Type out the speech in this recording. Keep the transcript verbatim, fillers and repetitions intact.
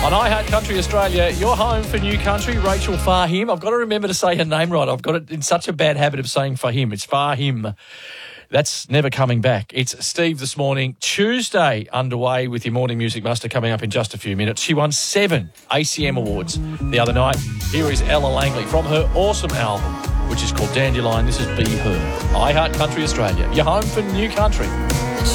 On I Heart Country Australia, your home for new country, Rachel Fahim. I've got to remember to say her name right. I've got it in such a bad habit of saying Fahim. It's Fahim. That's never coming back. It's Steve this morning. Tuesday underway with your Morning Music Muster coming up in just a few minutes. She won seven A C M awards the other night. Here is Ella Langley from her awesome album, which is called Dandelion. This is Be Her. I Heart Country Australia, your home for new country.